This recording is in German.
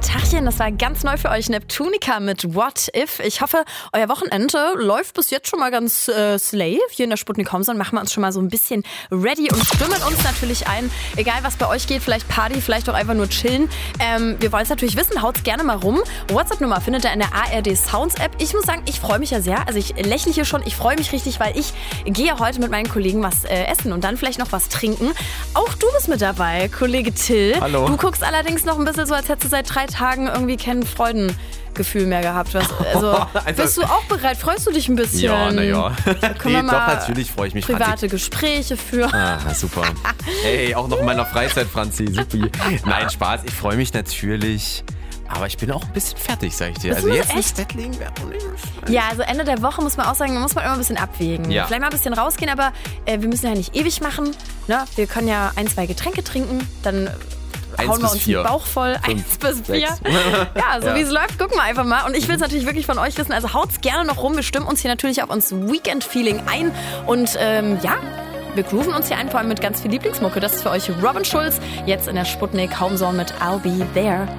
Tachchen, das war ganz neu für euch, Neptunica mit What If. Ich hoffe, euer Wochenende läuft bis jetzt schon mal ganz slay. Hier in der Sputnik Homson machen wir uns schon mal so ein bisschen ready und stimmen uns natürlich ein. Egal, was bei euch geht, vielleicht Party, vielleicht auch einfach nur chillen. Wir wollen es natürlich wissen, haut's gerne mal rum. WhatsApp-Nummer findet ihr in der ARD Sounds App. Ich muss sagen, ich freue mich ja sehr. Also ich lächle hier schon, ich freue mich richtig, weil ich gehe heute mit meinen Kollegen was essen und dann vielleicht noch was trinken. Auch du bist mit dabei, Kollege Till. Hallo. Du guckst allerdings noch ein bisschen so, als hättest du seit 3 Tagen irgendwie kein Freudengefühl mehr gehabt. Also, bist du auch bereit? Freust du dich ein bisschen? Ja, naja. Können wir mal doch, natürlich freue ich mich. private Gespräche führen. Ah, super. Hey, auch noch in meiner Freizeit, Franzi. Supi. Nein, Spaß. Ich freue mich natürlich. Aber ich bin auch ein bisschen fertig, sag ich dir. Also jetzt ins Bett legen wäre auch nicht so. Ja, also Ende der Woche muss man auch sagen, muss man immer ein bisschen abwägen. Ja. Vielleicht mal ein bisschen rausgehen, aber wir müssen ja nicht ewig machen. Ne? Wir können ja 1, 2 Getränke trinken, dann hauen wir uns den Bauch voll. 1 bis 4. Ja, so wie es läuft, gucken wir einfach mal. Und ich will es natürlich wirklich von euch wissen, also haut's gerne noch rum. Wir stimmen uns hier natürlich auf uns Weekend-Feeling ein. Und wir grooven uns hier ein, vor allem mit ganz viel Lieblingsmucke. Das ist für euch Robin Schulz, jetzt in der Sputnik Homezone mit I'll Be There.